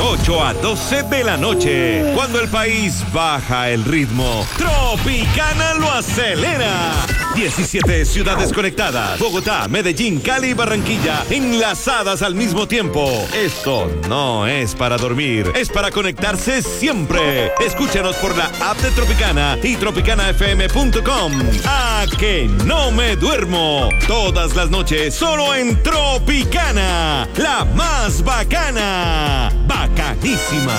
8 a 12 de la noche. Cuando el país baja el ritmo, Tropicana lo acelera. 17 ciudades conectadas. Bogotá, Medellín, Cali y Barranquilla enlazadas al mismo tiempo. Esto no es para dormir, es para conectarse siempre. Escúchanos por la app de Tropicana y tropicanafm.com. A que no me duermo. Todas las noches solo en Tropicana, la más bacana. Bacanísima.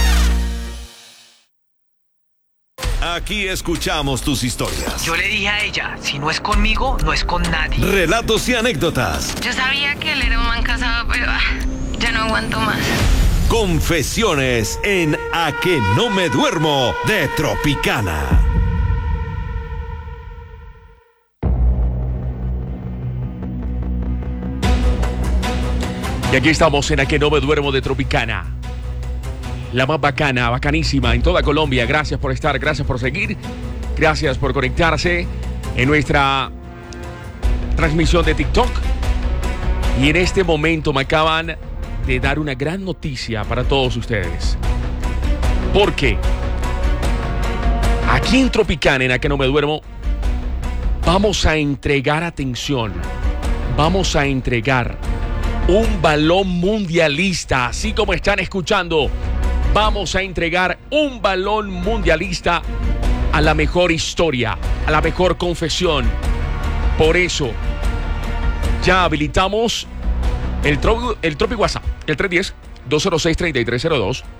Aquí escuchamos tus historias. Yo le dije a ella, si no es conmigo, no es con nadie. Relatos y anécdotas. Yo sabía que él era un man casado, pero ya no aguanto más. Confesiones en A que no me duermo de Tropicana. Y aquí estamos en A que no me duermo de Tropicana. La más bacana, bacanísima en toda Colombia. Gracias por estar, gracias por seguir, gracias por conectarse en nuestra transmisión de TikTok. Y en este momento me acaban de dar una gran noticia para todos ustedes. Porque aquí en Tropicana, en A que no me duermo, vamos a entregar, atención, vamos a entregar un balón mundialista, así como están escuchando. Vamos a entregar un balón mundialista a la mejor historia, a la mejor confesión. Por eso, ya habilitamos el Tropi WhatsApp, el 310-206-3302,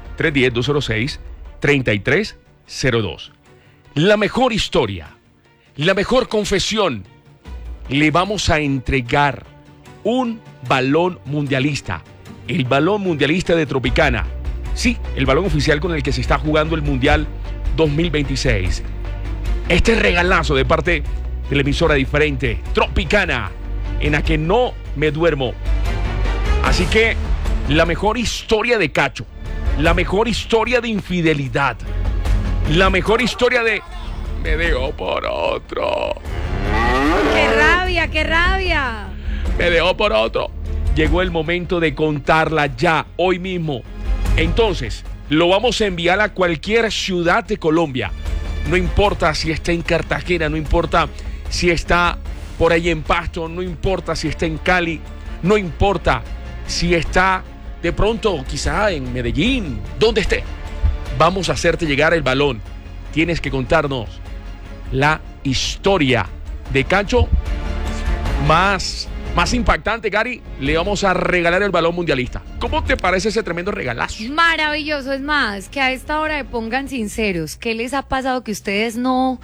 310-206-3302. La mejor historia, la mejor confesión. Le vamos a entregar un balón mundialista, el balón mundialista de Tropicana. Sí, el balón oficial con el que se está jugando el Mundial 2026. Este regalazo de parte de la emisora diferente, Tropicana, en A que no me duermo. Así que la mejor historia de cacho, la mejor historia de infidelidad, la mejor historia de me dejó por otro. ¡Qué rabia, qué rabia! Me dejó por otro. Llegó el momento de contarla ya, hoy mismo. Entonces, lo vamos a enviar a cualquier ciudad de Colombia. No importa si está en Cartagena, no importa si está por ahí en Pasto, no importa si está en Cali, no importa si está de pronto quizá en Medellín, donde esté. Vamos a hacerte llegar el balón. Tienes que contarnos la historia de cacho más impactante, Gary. Le vamos a regalar el balón mundialista. ¿Cómo te parece ese tremendo regalazo? Maravilloso. Es más, que a esta hora me pongan sinceros. ¿Qué les ha pasado que ustedes no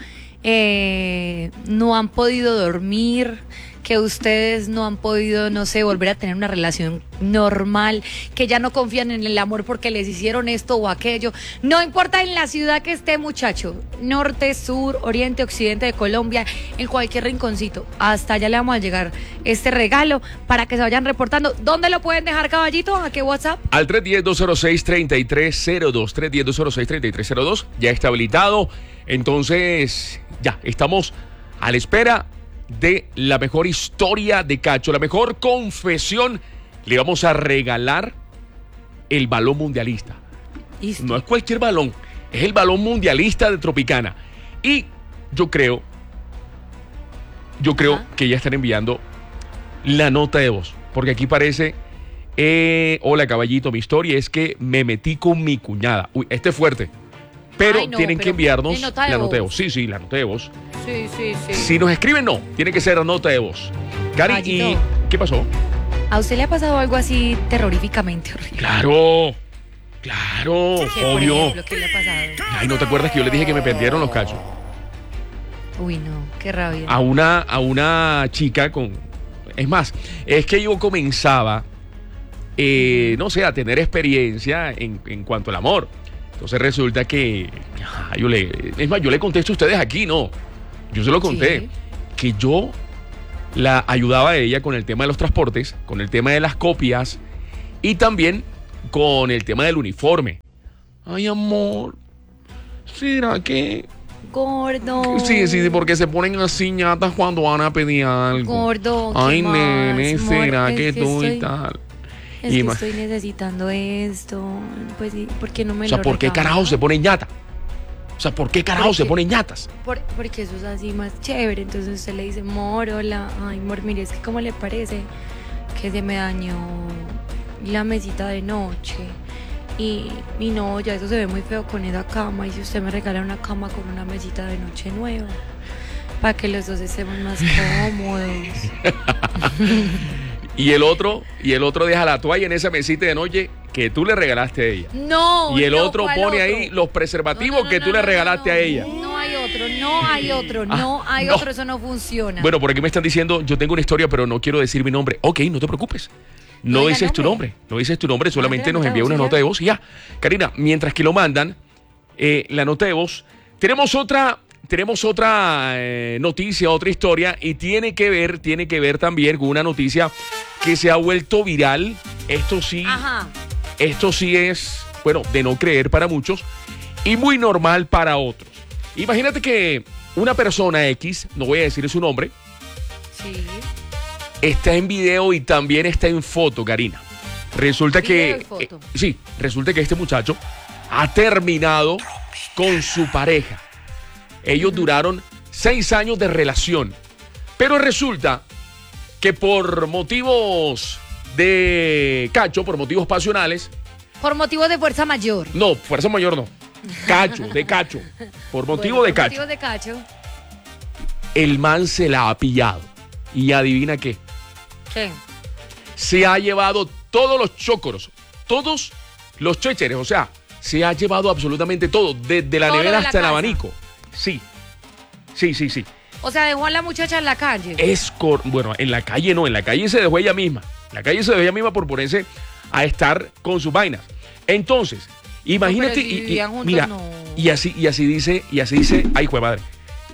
han podido dormir? Que ustedes no han podido, no sé, volver a tener una relación normal, que ya no confían en el amor porque les hicieron esto o aquello. No importa en la ciudad que esté, muchacho, norte, sur, oriente, occidente de Colombia, en cualquier rinconcito, hasta allá le vamos a llegar este regalo para que se vayan reportando. ¿Dónde lo pueden dejar, caballito? ¿A qué WhatsApp? Al 310-206-3302, 310-206-3302, ya está habilitado. Entonces, ya, estamos a la espera de la mejor historia de cacho, la mejor confesión. Le vamos a regalar el balón mundialista. ¿Listo? No es cualquier balón, es el balón mundialista de Tropicana. Y yo creo que ya están enviando la nota de voz, porque aquí parece hola caballito, mi historia es que me metí con mi cuñada. Uy, este es fuerte. Pero tienen que enviarnos la nota de voz. Sí, la nota de voz. Sí. Si nos escriben, no. Tiene que ser la nota de voz. Cari, ¿y qué pasó? ¿A usted le ha pasado algo así terroríficamente horrible? Claro, obvio. Ejemplo, ¿qué le ha pasado? Ay, ¿no te acuerdas que yo les dije que me perdieron los cachos? Uy, no, qué rabia. A una chica con... Es más, es que yo comenzaba, no sé, a tener experiencia en cuanto al amor. Entonces resulta que yo le contesto a ustedes aquí, ¿no? Yo se lo conté, sí, que yo la ayudaba a ella con el tema de los transportes, con el tema de las copias y también con el tema del uniforme. Ay, amor, ¿será que...? Gordo. Sí, porque se ponen así ñatas cuando van a pedir algo. Gordo. Ay, nene, ¿será que tú y tal? Es que estoy necesitando esto. Pues, ¿por qué no me lo O sea, ¿por qué regala? carajo se pone ñata? O sea, ¿por qué carajo se ponen ñatas? Porque eso es así más chévere. Entonces usted le dice, Mor, hola. Ay, Mor, mire, es que ¿cómo le parece que se me dañó la mesita de noche? Y no, ya eso se ve muy feo con esa cama. Y si usted me regala una cama con una mesita de noche nueva, para que los dos estemos más cómodos. Y el otro deja la toalla en esa mesita de noche que tú le regalaste a ella. No. Y el no, otro ¿cuál pone otro? ahí los preservativos que tú le regalaste a ella. No hay otro, no hay otro, no hay no. otro, eso no funciona. Bueno, por aquí me están diciendo, yo tengo una historia, pero no quiero decir mi nombre. Ok, no te preocupes. No diga dices tu nombre. nombre. No dices tu nombre, solamente Mande la nos envía nota una de voz y nota ya. de voz y ya. Karina, mientras que lo mandan, la nota de voz, tenemos otra noticia, otra historia, y tiene que ver también con una noticia que se ha vuelto viral. Esto sí es, bueno, de no creer para muchos y muy normal para otros. Imagínate que una persona X, no voy a decir su nombre, Sí. está en video y también está en foto, Karina. Resulta Video que y foto. resulta que este muchacho ha terminado con su pareja. Ellos duraron 6 años de relación, pero resulta que por motivos de cacho, por motivos pasionales, Por motivos de fuerza mayor. no, fuerza mayor no, de cacho, por motivo de cacho, Motivos de cacho. el man se la ha pillado. Y adivina qué, ¿Qué? se ha llevado todos los chócoros, todos los chécheres, o sea, se ha llevado absolutamente todo, desde la Todo nevera de la hasta el casa. abanico. Sí. O sea, dejó a la muchacha en la calle. Bueno, en la calle no, en la calle se dejó ella misma. En la calle se dejó ella misma por ponerse a estar con sus vainas. Entonces, imagínate, pero si vivían juntos, mira, no. y así dice, ay, jue madre.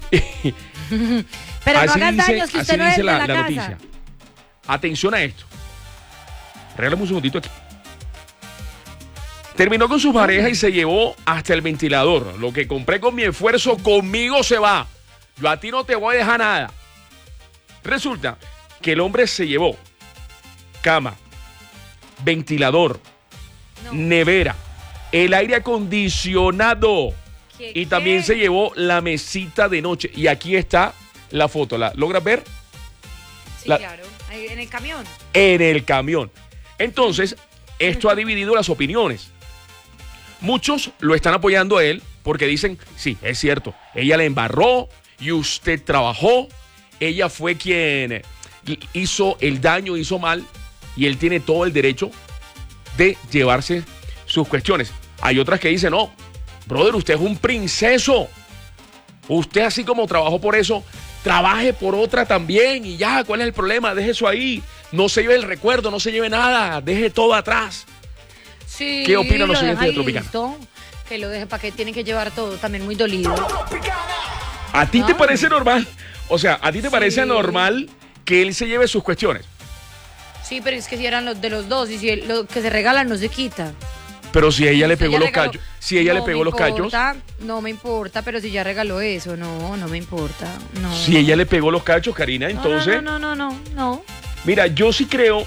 Pero no Así hagas dice- daños que así usted no es dice de la la casa. noticia. Atención a esto. Regálame un segundito aquí. Terminó con su pareja y se llevó hasta el ventilador. Lo que compré con mi esfuerzo, conmigo se va. Yo a ti no te voy a dejar nada. Resulta que el hombre se llevó cama, ventilador, No. nevera, el aire acondicionado ¿Qué, y también qué? se llevó la mesita de noche. Y aquí está la foto. ¿La logras ver? Sí, la- claro. Ahí en el camión. En el camión. Entonces, esto ha dividido las opiniones. Muchos lo están apoyando a él porque dicen, sí, es cierto, ella le embarró y usted trabajó, ella fue quien hizo el daño, hizo mal y él tiene todo el derecho de llevarse sus cuestiones. Hay otras que dicen, no, brother, usted es un princeso. Usted así como trabajó por eso, trabaje por otra también y ya, ¿cuál es el problema? Deje eso ahí, no se lleve el recuerdo, no se lleve nada, deje todo atrás. Sí, ¿Qué opinan los lo oyentes deja de Tropicana? listo, que lo deje, para que tienen que llevar todo, también muy dolido. ¿A ti te No. parece normal? O sea, ¿a ti te parece Sí. normal que él se lleve sus cuestiones? Sí, pero es que si eran los de los dos y si lo que se regalan no se quita. Pero si ella le Usted pegó ya los regaló- cachos, si ella le No pegó me los cachos, importa, no me importa, pero si ya regaló eso, no me importa. No. si ella le pegó los cachos, Karina, No, entonces, no. mira, yo sí creo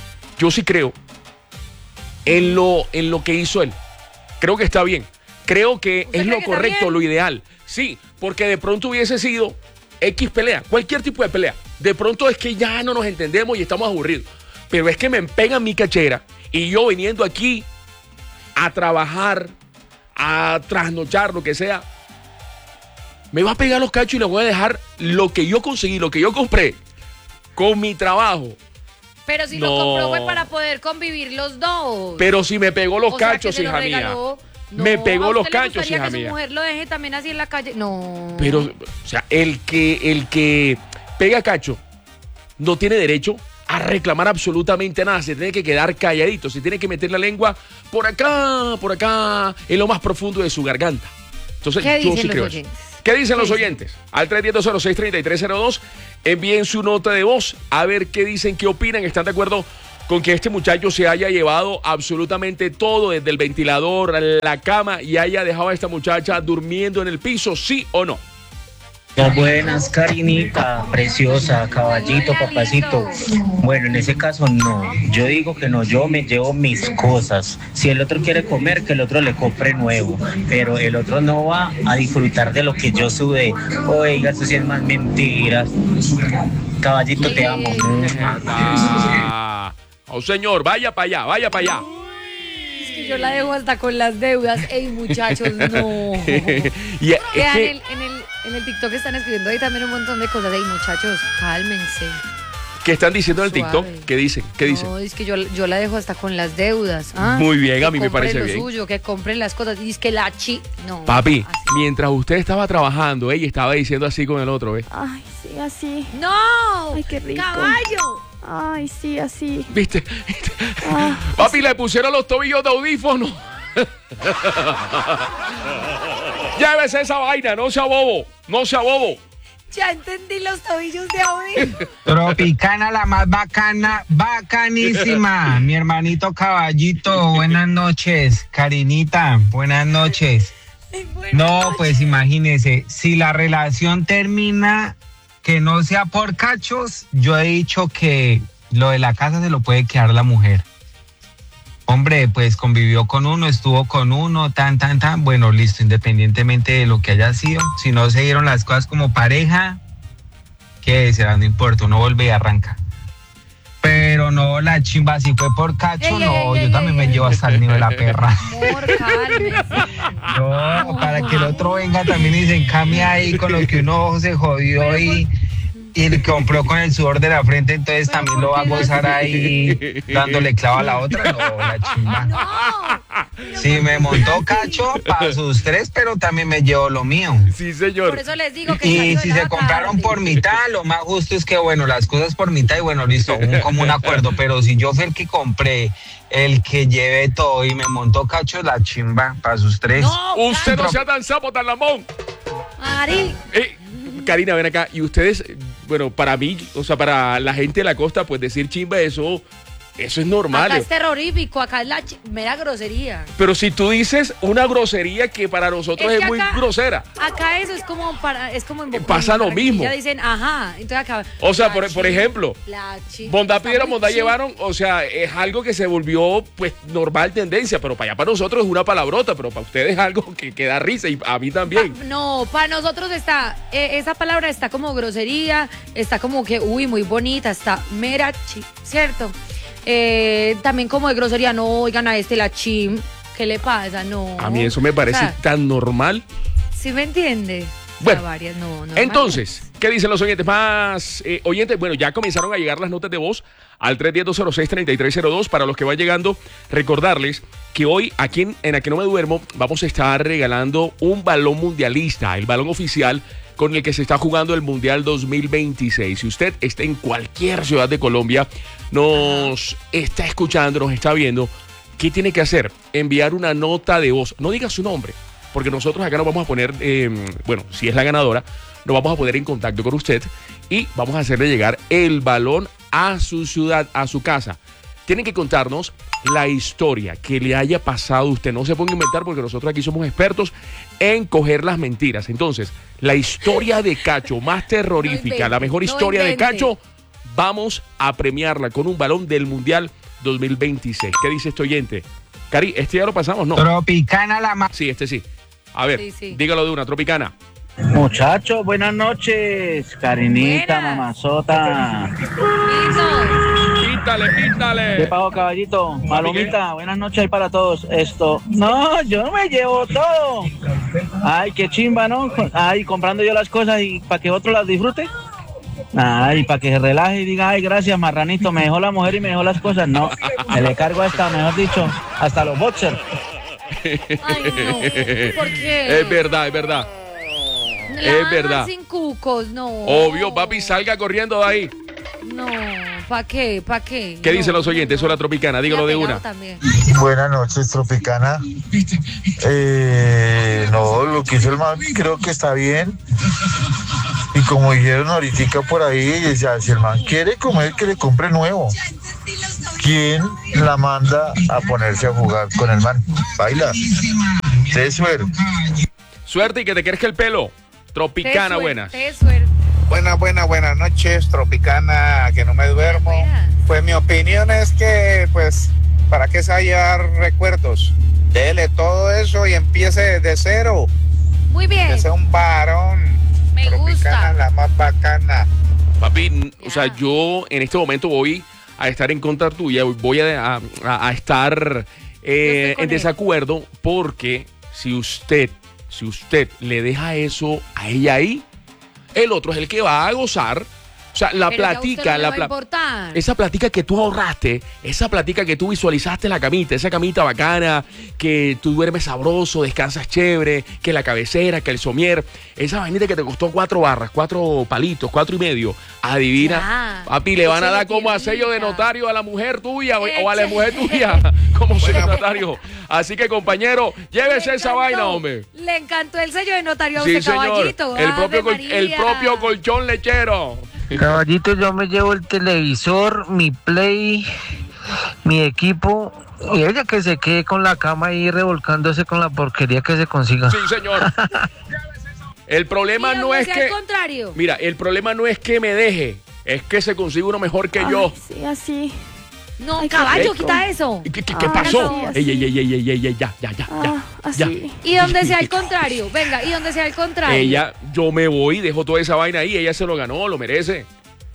en lo que hizo él. Creo que está bien. Creo que ¿Usted es cree lo que está correcto, bien? lo ideal. Sí, porque de pronto hubiese sido X pelea, cualquier tipo de pelea. De pronto es que ya no nos entendemos y estamos aburridos. Pero es que me pegan mi cachera y yo viniendo aquí a trabajar, a trasnochar, lo que sea, me va a pegar los cachos y le voy a dejar lo que yo conseguí, lo que yo compré con mi trabajo. Pero si No. lo compró fue para poder convivir los dos. Pero si me pegó los O sea, que cachos, se lo hija mía. regaló. Me pegó ¿a los usted le cachos, gustaría hija que su mía. mujer lo deje también así en la calle? No. Pero, o sea, el que pega cacho no tiene derecho a reclamar absolutamente nada. Se tiene que quedar calladito. Se tiene que meter la lengua por acá, en lo más profundo de su garganta. Entonces, ¿Qué yo dicen sí los creo eso. oyentes? ¿Qué dicen ¿Qué los dicen? oyentes? Al 310-06-3302, envíen su nota de voz a ver qué dicen, qué opinan. ¿Están de acuerdo con que este muchacho se haya llevado absolutamente todo, desde el ventilador, la cama, y haya dejado a esta muchacha durmiendo en el piso, sí o no? Buenas, Karinita, preciosa, caballito, papacito. Bueno, en ese caso no, yo digo que no, yo me llevo mis cosas. Si el otro quiere comer, que el otro le compre nuevo, pero el otro no va a disfrutar de lo que yo sudé. Oiga, eso sí es más mentiras. Caballito, te amo. Oh, señor, vaya para allá, vaya para allá. Es que yo la dejo hasta con las deudas. Ey, muchachos, no. Y es Vean, que- en el TikTok están escribiendo ahí también un montón de cosas. Ey, muchachos, cálmense. ¿Qué están diciendo en el TikTok? Suave. ¿Qué dicen? ¿Qué dicen? No, es que yo la dejo hasta con las deudas. ¿Ah? Muy bien, a mí me Que compren parece lo bien. suyo, que compren las cosas. Y es que no. Papi, así. mientras usted estaba trabajando, ella estaba diciendo así con el otro, ¿ves? Ay, sí, así. ¡No! Ay, qué rico. ¡Caballo! Ay, sí, así. ¿Viste? Ah, Papi, le pusieron los tobillos de audífono. Llévese esa vaina, no sea bobo, no sea bobo. Ya entendí los tobillos de Audi. Tropicana, la más bacana, bacanísima. Mi hermanito Caballito, buenas noches. Karinita, buenas noches. No, pues imagínese, si la relación termina, que no sea por cachos, yo he dicho que lo de la casa se lo puede quedar la mujer. Hombre, pues convivió con uno, estuvo con uno, tan, bueno, listo, independientemente de lo que haya sido. Si no se dieron las cosas como pareja, ¿qué será? No importa, uno vuelve y arranca. Pero no, la chimba, si fue por cacho, no, yo también me llevo hasta el nivel de la perra. Amor, cálmese. No, para que el otro venga también y se encame ahí con lo que uno se jodió y compró con el sudor de la frente, entonces también lo va a gozar ahí dándole clavo a la otra. No, la chimba. No. Si me montó cacho, para sus tres, pero también me llevo lo mío. Sí, señor. Por eso les digo que Y salió si de se la compraron tarde. por mitad, lo más justo es que, bueno, las cosas por mitad y bueno, listo, un común acuerdo. Pero si yo fui el que compré, el que llevé todo y me montó cacho, la chimba para sus tres. No, Usted no sea tan sapo, tan lambón. Ari. Karina, ven acá. Y ustedes, bueno, para mí, o sea, para la gente de la costa, pues decir chimba, eso es normal. Acá es terrorífico, acá es la mera grosería. Pero si tú dices una grosería que para nosotros es que muy acá- grosera. Acá eso es como en Pasa lo mismo. Ya dicen, ajá. Entonces acá. O sea, la por chimba, ejemplo, la chimba, bondad está pidieron, muy bondad chimba. llevaron, o sea, es algo que se volvió pues normal tendencia, pero para allá para nosotros es una palabrota, pero para ustedes es algo que da risa y a mí también. No, para nosotros está, esa palabra está como grosería, está como que, uy, muy bonita, está mera ¿cierto? También como de grosería, no, oigan a la chim, ¿qué le pasa? No. A mí eso me parece O sea, tan normal. ¿sí me entiende? Bueno, Varias, no, entonces, ¿qué dicen los oyentes? Más oyentes, bueno, ya comenzaron a llegar las notas de voz al 310-206-3302. Para los que van llegando, recordarles que hoy aquí en A Que No Me Duermo vamos a estar regalando un balón mundialista, el balón oficial con el que se está jugando el Mundial 2026. Si usted está en cualquier ciudad de Colombia, nos está escuchando, nos está viendo, ¿qué tiene que hacer? Enviar una nota de voz. No diga su nombre, porque nosotros acá nos vamos a poner, bueno, si es la ganadora, nos vamos a poner en contacto con usted y vamos a hacerle llegar el balón a su ciudad, a su casa. Tienen que contarnos la historia que le haya pasado a usted. No se ponga a inventar porque nosotros aquí somos expertos en coger las mentiras. Entonces, la historia de Cacho más terrorífica, No invente, la mejor no historia de invente. Cacho, vamos a premiarla con un balón del Mundial 2026. ¿Qué dice este oyente? Cari, ¿este ya lo pasamos? No. Tropicana, la más. Sí, este sí. A ver, Sí, sí. dígalo de una, Tropicana. Muchachos, buenas noches. Karinita, Buenas. mamazota. Quítale, quítale. ¿Qué pago, caballito? Palomita, buenas noches ahí para todos. No, yo me llevo todo. Ay, qué chimba, ¿no? Ay, comprando yo las cosas y para que otro las disfrute. Ay, para que se relaje y diga, ay, gracias, marranito, me dejó la mujer y me dejó las cosas. No, me le cargo hasta, mejor dicho, hasta los boxers. Ay, no, ¿por qué? Es verdad, es verdad. La es dejan verdad. sin cucos, no. Obvio, papi, salga corriendo de ahí. No, ¿para qué? ¿Para qué? ¿Qué dicen los oyentes? Eso es la Tropicana, dígalo de una. También. Buenas noches, Tropicana. No, lo que hizo el man creo que está bien. Y como dijeron ahorita por ahí, decía, si el man quiere comer, que le compre nuevo. ¿Quién la manda a ponerse a jugar con el man? Baila. De suerte. Suerte y que te crezca el pelo. Tropicana, buenas. Buenas noches, Tropicana, que no me duermo. Pues mi opinión es que, pues, ¿para qué se va a llevar recuerdos? Dele todo eso y empiece de cero. Muy bien. Que sea un varón. Me Tropicana, gusta. la más bacana. Papi, o sea, yo en este momento voy a estar en contra tuya, voy a estar en desacuerdo porque si usted le deja eso a ella ahí, el otro es el que va a gozar. O sea, la Pero ya a usted platica, no le va a importar. esa platica que tú ahorraste, esa platica que tú visualizaste en la camita, esa camita bacana, que tú duermes sabroso, descansas chévere, que la cabecera, que el somier, esa vainita que te costó 4 barras, 4 palitos, 4 y medio, adivina, Ya. papi, le van a Échale dar como a sello de tierrita. notario a la mujer tuya o a la mujer tuya como sello de notario. Así que, compañero, llévese esa vaina, hombre. Le encantó el sello de notario a Sí, usted, señor. caballito. El Ave propio María. colchón lechero. Caballito, yo me llevo el televisor, mi play, mi equipo y ella que se quede con la cama ahí revolcándose con la porquería que se consiga. Sí, señor. El problema Y no donde es sea que... al contrario. Mira, el problema no es que me deje, es que se consiga uno mejor que yo. Sí, así. No, Ay, qué caballo, rico. quita eso. ¿Qué Ah, pasó? así, Ey, así. ey, ya. Así. Y donde sea al contrario. Venga, y donde sea al contrario. Ella, yo me voy, dejo toda esa vaina ahí, ella se lo ganó, lo merece.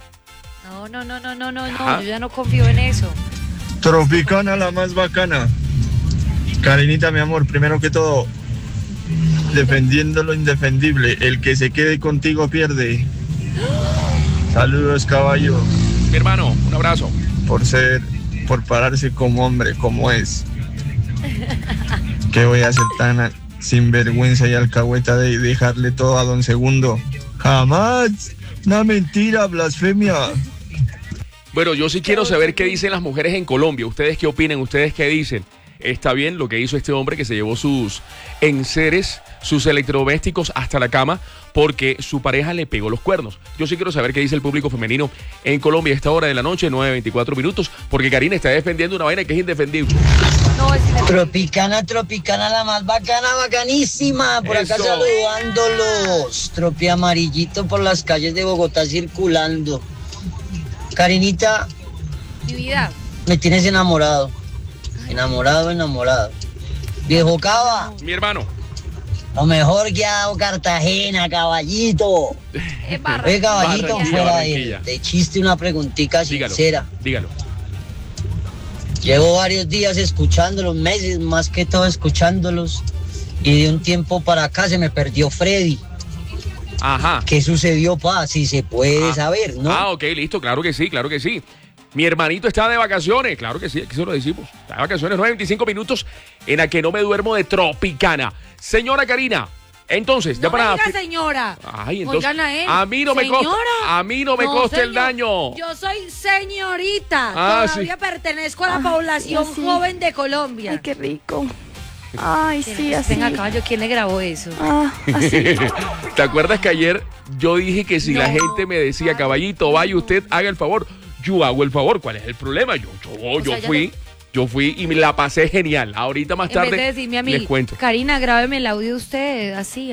No, Ajá. yo ya no confío en eso. Tropicana, la más bacana. Karinita, mi amor, primero que todo, defendiendo lo indefendible, el que se quede contigo pierde. Saludos, caballo, Mi hermano, un abrazo. por pararse como hombre, como es. ¿Qué voy a ser tan sinvergüenza y alcahueta de dejarle todo a don Segundo? Jamás. Una mentira, blasfemia. Bueno, yo sí quiero saber qué dicen las mujeres en Colombia. ¿Ustedes qué opinan? ¿Ustedes qué dicen? ¿Está bien lo que hizo este hombre que se llevó sus enseres, sus electrodomésticos hasta la cama porque su pareja le pegó los cuernos? Yo sí quiero saber qué dice el público femenino en Colombia a esta hora de la noche, 9:24 minutos, porque Karina está defendiendo una vaina que es indefendible. No, es Tropicana, la más bacana, bacanísima. Por acá Eso. saludándolos. Tropi amarillito por las calles de Bogotá circulando. Karinita, mi vida. me tienes enamorado. Enamorado. Viejo Cava, Mi hermano. lo mejor que ha dado Cartagena, caballito. Es Oye, caballito, Barranquilla, fuera Barranquilla. de chiste, una preguntita Dígalo. sincera. Dígalo. Llevo varios días escuchándolos, meses más que todo escuchándolos. Y de un tiempo para acá se me perdió Freddy. Ajá. ¿Qué sucedió, pa? Si se puede saber, ¿no? Ah, ok, listo, claro que sí. Mi hermanito está de vacaciones, claro que sí, aquí se lo decimos. Está de vacaciones, 9:25 minutos en la que no me duermo de Tropicana. Señora Karina, entonces, ya No para... me diga señora. Ay, entonces, Oigan a él. a mí no me Señora. costa, a mí no me costa el señor. daño. Yo soy señorita. Ah, Todavía sí. pertenezco a la población sí, así. joven de Colombia. Ay, qué rico. Ay, sí, así. Venga, caballo, ¿quién le grabó eso? Así. ¿Te acuerdas que ayer yo dije que si la No. gente me decía, caballito, vaya usted, haga el favor? Yo hago el favor. ¿Cuál es el problema? Yo sea, ya fui y me la pasé genial. Ahorita más En tarde vez de decirme a mí, les cuento. Karina, grábeme el audio usted, así.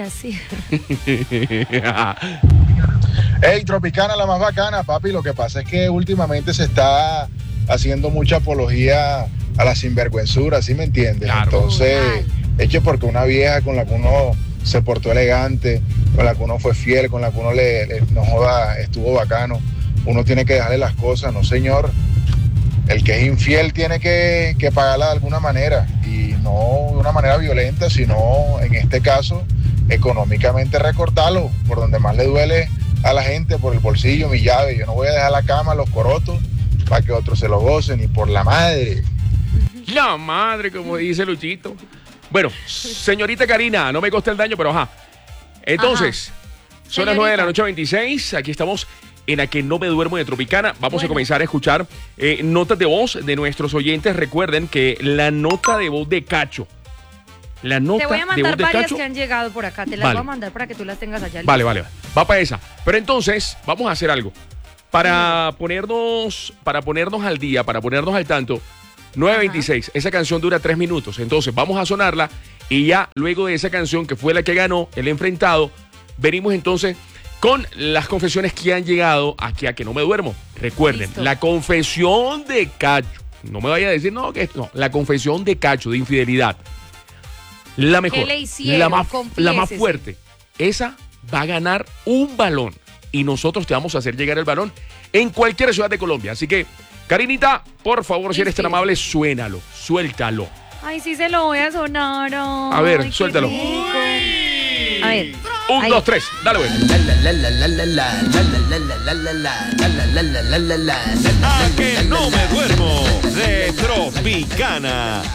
Hey, Tropicana, la más bacana, papi. Lo que pasa es que últimamente se está haciendo mucha apología a la sinvergüenzura, ¿sí me entiendes? Claro. Entonces, es que porque una vieja con la que uno se portó elegante, con la que uno fue fiel, con la que uno no joda, estuvo bacano, uno tiene que dejarle las cosas, no señor. El que es infiel tiene que pagarla de alguna manera, y no de una manera violenta, sino en este caso económicamente recortarlo por donde más le duele a la gente, por el bolsillo, mi llave. Yo no voy a dejar la cama, los corotos, para que otros se lo gocen, y por la madre. La madre, como dice Luchito. Bueno, señorita Karina, no me costa el daño, pero ajá. Entonces, son las 9 de la noche 26. Aquí estamos en la que no me duermo de Tropicana. Vamos a comenzar a escuchar notas de voz de nuestros oyentes. Recuerden que la nota de voz de Cacho. La nota Te voy a de voz mandar de varias Cacho. que han llegado por acá. Te las Vale. voy a mandar para que tú las tengas allá. Vale. Va para esa. Pero entonces, vamos a hacer algo. Para ponernos al día, para ponernos al tanto, 9:26. Esa canción dura 3 minutos. Entonces, vamos a sonarla y ya luego de esa canción, que fue la que ganó el enfrentado, venimos entonces con las confesiones que han llegado aquí a Que No Me Duermo. Recuerden, Listo. la confesión de Cacho. No me vaya a decir, la confesión de Cacho de infidelidad. La mejor, ¿Qué le hicieron? la más Confiésese. fuerte. Esa va a ganar un balón y nosotros te vamos a hacer llegar el balón en cualquier ciudad de Colombia. Así que, Karinita, por favor, si eres tan amable, suénalo, suéltalo. Ay, sí se lo voy a sonar. A ver, Ay, qué suéltalo. rico. A ver. 1, Ahí. 2, 3, dale, güey. A Que No Me Duermo de Tropicana.